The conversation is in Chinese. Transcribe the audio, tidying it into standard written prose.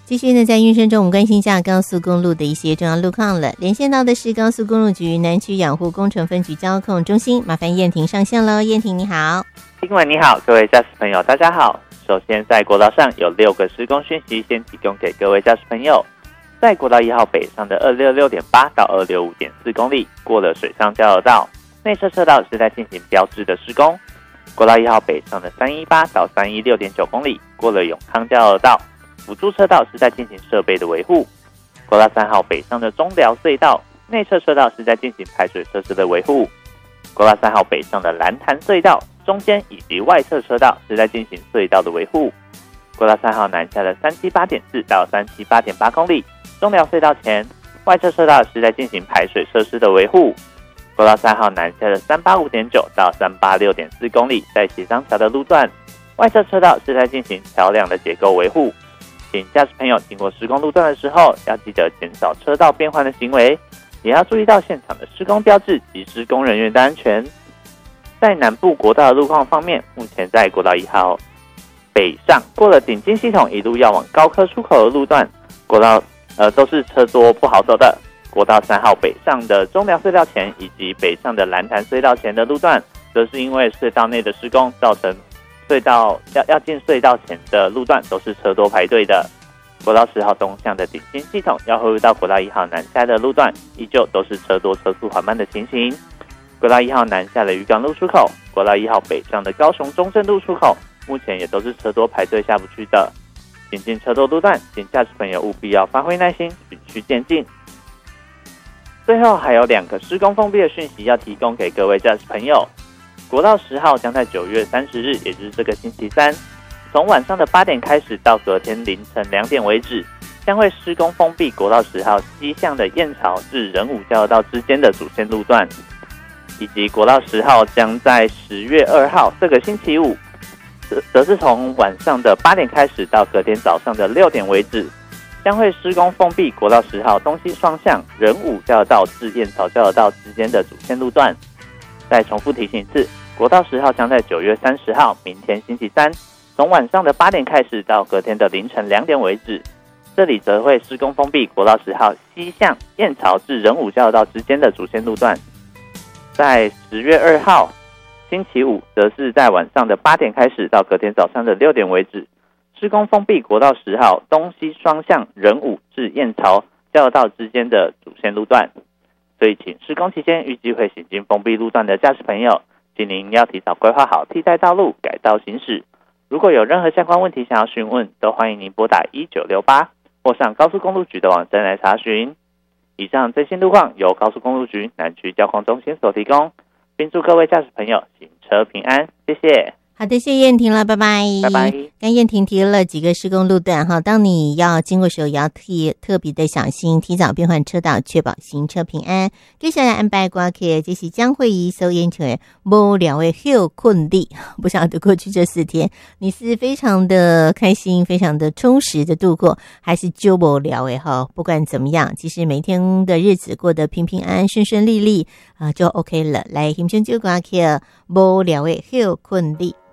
继续呢，在运生中我们关心一下高速公路的一些重要路况了。连线到的是高速公路局南区养护工程分局交控中心，麻烦燕婷上线了。燕婷你好。 听完你好，各位驾驶朋友大家好。首先在国道上有6个施工讯息，先提供给各位驾驶朋友。在国道1号北上的266.8到265.4公里，过了水上交流道，内侧车道是在进行标志的施工。国道1号北上的318到316.9公里，过了永康交流道，辅助车道是在进行设备的维护。国道3号北上的中寮隧道，内侧车道是在进行排水设施的维护。国道3号北上的蓝潭隧道，中间以及外侧车道是在进行隧道的维护。国道3号南下的378.4到378.8公里，中寮隧道前，外侧车道是在进行排水设施的维护。国道3号南下的385.9到386.4公里，在协商桥的路段，外侧车道是在进行桥梁的结构维护。请驾驶朋友经过施工路段的时候，要记得减少车道变换的行为，也要注意到现场的施工标志及施工人员的安全。在南部国道的路况方面，目前在国道1号北上过了顶金系统，一路要往高科出口的路段，国道都是车多不好走的。国道3号北上的中寮隧道前以及北上的蓝潭隧道前的路段，则是因为隧道内的施工，造成隧道要进隧道前的路段都是车多排队的。国道10号东向的顶新系统要汇入到国道1号南下的路段，依旧都是车多车速缓慢的情形。国道1号南下的渔港路出口，国道1号北上的高雄中正路出口，目前也都是车多排队下不去的。行进车多路段，请驾驶朋友务必要发挥耐心，循序渐进。最后还有2个施工封闭的讯息要提供给各位驾驶朋友。国道10号将在9月30日，也就是这个星期三，从晚上的8点开始到隔天凌晨2点为止，将会施工封闭国道10号西向的燕巢至仁武交流道之间的主线路段，以及国道10号将在10月2号这个星期五，则是从晚上的8点开始到隔天早上的6点为止，将会施工封闭国道10号东西双向仁武交流道至燕巢交流道之间的主线路段。再重复提醒一次，国道10号将在9月30号明天星期三，从晚上的8点开始到隔天的凌晨2点为止，这里则会施工封闭国道10号西向燕巢至仁武交流道之间的主线路段。在10月2号星期五，则是在晚上的8点开始到隔天早上的6点为止，施工封闭国道10号东西双向仁武至燕巢交流道之间的主线路段。所以请施工期间预计会行经封闭路段的驾驶朋友，请您要提早规划好替代道路，改道行驶。如果有任何相关问题想要询问，都欢迎您拨打1968或上高速公路局的网站来查询。以上最新路况由高速公路局南区交控中心所提供，并祝各位驾驶朋友行车平安，谢谢。 好的，谢谢燕婷了，拜拜。 拜拜。 刚燕婷提了几个施工路段哈，当你要经过时候也要特别的小心，提早变换车道，确保行车平安。接下来安排歌曲，这是江蕙怡所演唱的《无聊的休困地》。不晓得过去这4天你是非常的开心，非常的充实的度过，还是就无聊的哈？不管怎么样，其实每天的日子过得平平安安、顺顺利利就 OK 了。来，欣赏这歌曲《无聊的休困地》。